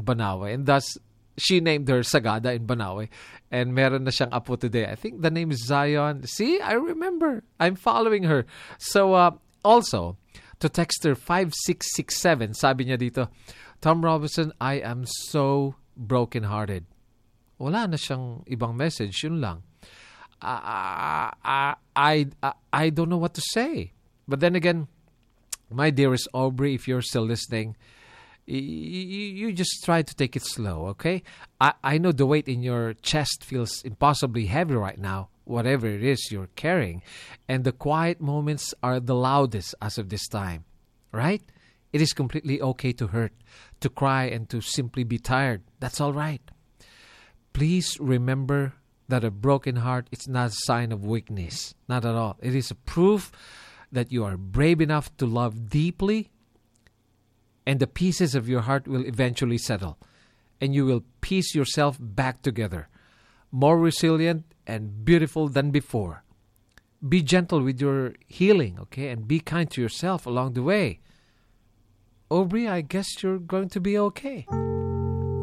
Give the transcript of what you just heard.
Banawe, and thus she named her Sagada in Banawe. And meron na siyang apo today. I think the name is Zion. See, I remember. I'm following her. So, also, to text her 5667, sabi niya dito, Tom Robinson, I am so brokenhearted. Wala na siyang ibang message, yun lang. I don't know what to say. But then again, my dearest Aubrey, if you're still listening, you just try to take it slow, okay? I know the weight in your chest feels impossibly heavy right now, whatever it is you're carrying. And the quiet moments are the loudest as of this time, right? It is completely okay to hurt, to cry, and to simply be tired. That's all right. Please remember that a broken heart is not a sign of weakness. Not at all. It is a proof that you are brave enough to love deeply, and the pieces of your heart will eventually settle, and you will piece yourself back together, more resilient and beautiful than before. Be gentle with your healing, okay? And be kind to yourself along the way. Aubrey, I guess you're going to be okay.